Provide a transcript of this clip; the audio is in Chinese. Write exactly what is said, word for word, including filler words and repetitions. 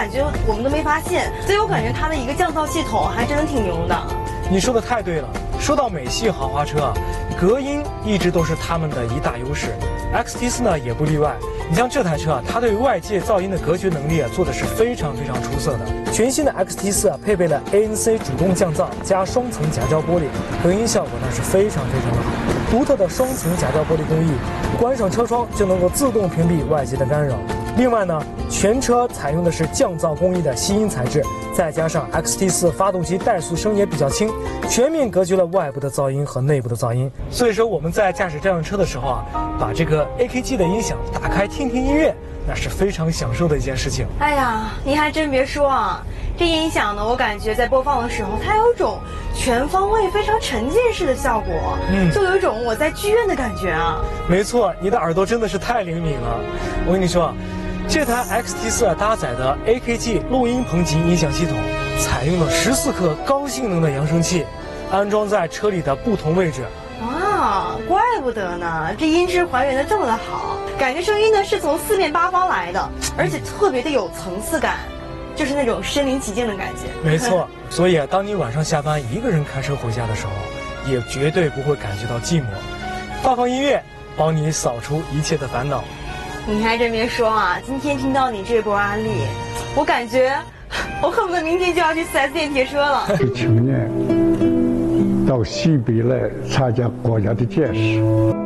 感觉我们都没发现，所以我感觉它的一个降噪系统还真的挺牛的。 你说的太对了，说到美系豪华车啊，隔音一直都是他们的一大优势 ，X T 四呢也不例外。你像这台车啊，它对外界噪音的隔绝能力啊做的是非常非常出色的。全新的 X T 四啊配备了 A N C 主动降噪加双层夹胶玻璃，隔音效果呢是非常非常的好。独特的双层夹胶玻璃工艺，关上车窗就能够自动屏蔽外界的干扰。另外呢，全车采用的是降噪工艺的吸音材质，再加上 X T 四发动机怠速声也比较轻，全面隔绝了外部的噪音和内部的噪音。所以说我们在驾驶这辆车的时候啊，把这个 A K G 的音响打开听听音乐，那是非常享受的一件事情。 哎呀，您还真别说啊，这音响呢，我感觉在播放的时候，它有种全方位、非常沉浸式的效果，嗯，就有一种我在剧院的感觉啊。 没错，你的耳朵真的是太灵敏了。我跟你说，这台 X T 四搭载的 A K G 录音棚级音响系统，采用了十四克高性能的扬声器，安装在车里的不同位置。 哇，怪不得呢，这音质还原的这么的好，感觉声音呢是从四面八方来的，而且特别的有层次感，就是那种身临其境的感觉。 没错，所以啊，当你晚上下班一个人开车回家的时候，也绝对不会感觉到寂寞。放放音乐，帮你扫除一切的烦恼。 你还真别说啊，今天听到你这波安利，我感觉我恨不得明天就要去 四 S 店提车了。 青年到西北来参加国家的建设。